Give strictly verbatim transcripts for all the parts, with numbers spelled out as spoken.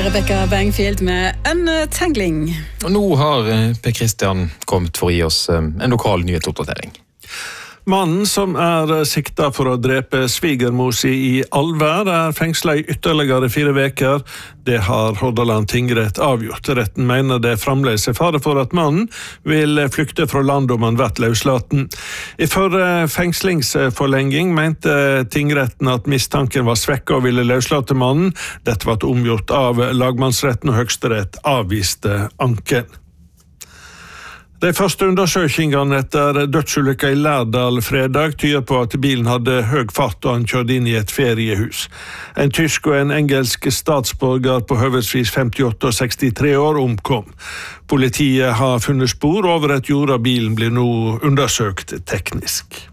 Rebecca Bangfield med Untangling. Og nå har Per Christian kommet for å gi oss en lokal nyhetsoppdatering. Mannen som er sikta for å drepe svigermor si i Alvær er fengslet i ytterligere fire veker. Det har Hordaland tingrett avgjort. Retten mener det fremdeles er fare for at mannen vil flykte fra landet om han blir løslaten. I forrige fengslingsforlenging mente tingretten at mistanken var svekket og ville løslate mannen. Dette var omgjort av lagmannsretten, og Høyesterett avviste anken. De første undersøkingene etter dødsulykka i Lærdal fredag tyder på at bilen hadde høy fart og han kjørte inn i et feriehus. En tysk og en engelsk statsborger på høvesvis femtiåtte og sekstitre år omkom. Politiet har funnet spor over et jord, og bilen blir nå undersøkt teknisk.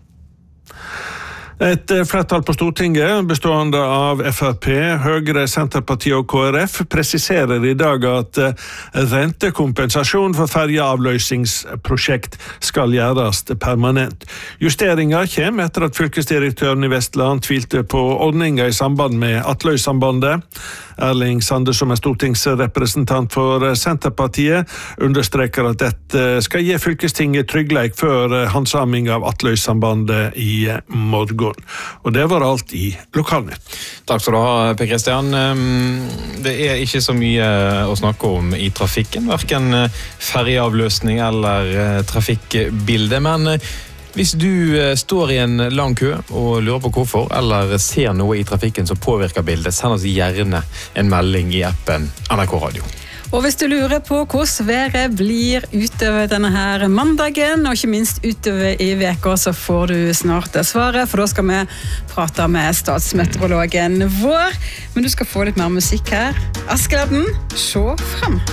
Et flertall på Stortinget, bestående av F R P, Høyre, Senterpartiet og K R F, presiserer i dag at rentekompensasjon for ferjeavløsningsprosjekt skal gjøres permanent. Justeringer kommer etter at fylkesdirektøren i Vestland tvilte på ordninger i samband med Atløysambandet. Erling Sande, som er stortingsrepresentant for Senterpartiet, understreker at dette skal gi fylkestinget tryggleik før handsaming av Atløysambandet i morgen. Og det var alt i Lokalnytt. Takk skal du ha, Per Christian. Det er ikke så mye å snakke om i trafikken, hverken ferjeavløsning eller trafikkbilde, men hvis du står i en lang kø og lurer på hvorfor, eller ser noe i trafikken som påvirker bildet, send oss gjerne en melding i appen N R K Radio. Og hvis du lurer på hvordan været blir utover denne her mandagen, og ikke minst utover i veka, så får du snart det svaret, for da skal vi prate med statsmeteorologen vår. Men du skal få litt mer musikk her. Askeladden, se frem!